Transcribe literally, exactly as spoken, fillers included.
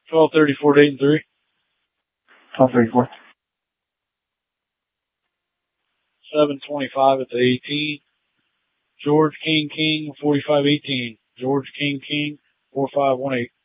twelve thirty-four to eight and three. twelve thirty-four. seven twenty-five at the eighteen. George King King, forty-five eighteen. George King King, four five one eight.